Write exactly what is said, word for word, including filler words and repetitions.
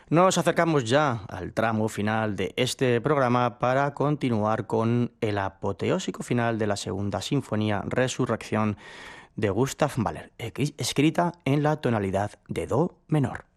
Nos acercamos ya al tramo final de este programa para continuar con el apoteósico final de la segunda sinfonía Resurrección de Gustav Mahler, escrita en la tonalidad de do menor.